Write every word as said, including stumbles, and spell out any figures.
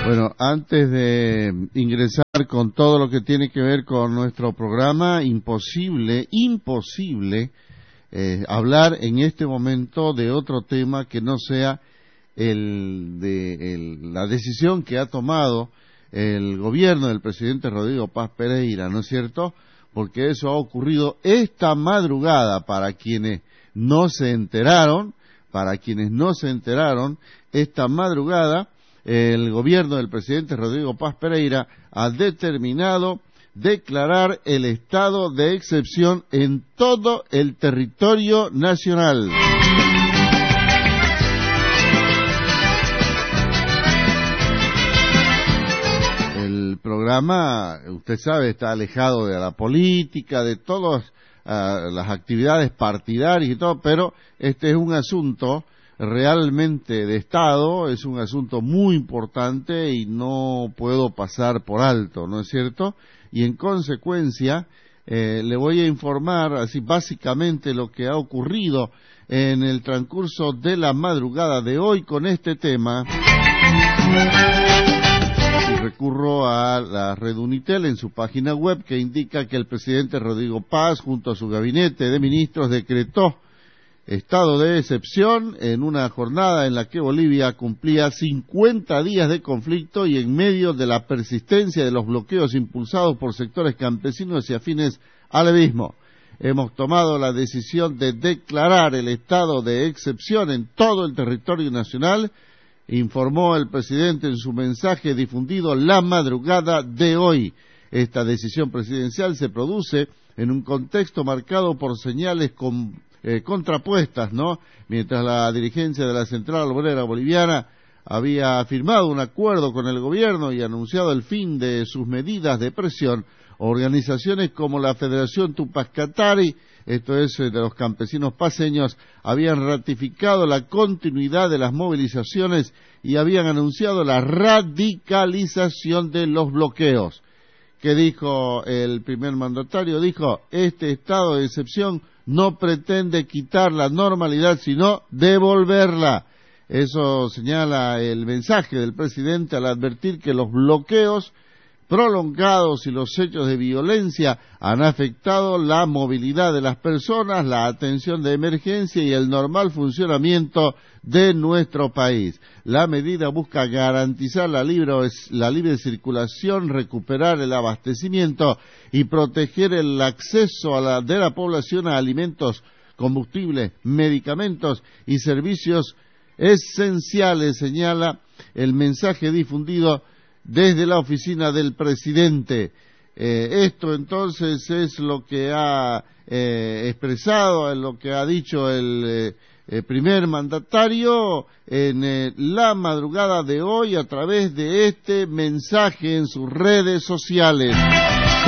Bueno, antes de ingresar con todo lo que tiene que ver con nuestro programa, imposible, imposible eh, hablar en este momento de otro tema que no sea el de el, la decisión que ha tomado el gobierno del presidente Rodrigo Paz Pereira, ¿no es cierto? Porque eso ha ocurrido esta madrugada. Para quienes no se enteraron, para quienes no se enteraron, esta madrugada el gobierno del presidente Rodrigo Paz Pereira ha determinado declarar el estado de excepción en todo el territorio nacional. El programa, usted sabe, está alejado de la política, de todas uh, las actividades partidarias y todo, pero este es un asunto realmente de Estado, es un asunto muy importante y no puedo pasar por alto, ¿no es cierto? Y en consecuencia eh, le voy a informar así básicamente lo que ha ocurrido en el transcurso de la madrugada de hoy con este tema. Y recurro a la red Unitel en su página web, que indica que el presidente Rodrigo Paz, junto a su gabinete de ministros, decretó estado de excepción en una jornada en la que Bolivia cumplía cincuenta días de conflicto y en medio de la persistencia de los bloqueos impulsados por sectores campesinos y afines al mismo. Hemos tomado la decisión de declarar el estado de excepción en todo el territorio nacional, informó el presidente en su mensaje difundido la madrugada de hoy. Esta decisión presidencial se produce en un contexto marcado por señales con Eh, contrapuestas, ¿no? Mientras la dirigencia de la Central Obrera Boliviana había firmado un acuerdo con el gobierno y anunciado el fin de sus medidas de presión, organizaciones como la Federación Tupac Katari, esto es de los campesinos paceños, habían ratificado la continuidad de las movilizaciones y habían anunciado la radicalización de los bloqueos. ¿Qué dijo el primer mandatario? Dijo, este estado de excepción no pretende quitar la normalidad, sino devolverla. Eso señala el mensaje del presidente al advertir que los bloqueos prolongados y los hechos de violencia han afectado la movilidad de las personas, la atención de emergencia y el normal funcionamiento de nuestro país. La medida busca garantizar la libre, la libre circulación, recuperar el abastecimiento y proteger el acceso a la, de la población a alimentos, combustibles, medicamentos y servicios esenciales, señala el mensaje difundido desde la oficina del presidente. Eh, esto entonces es lo que ha eh, expresado, es lo que ha dicho el eh, eh, primer mandatario en eh, la madrugada de hoy a través de este mensaje en sus redes sociales.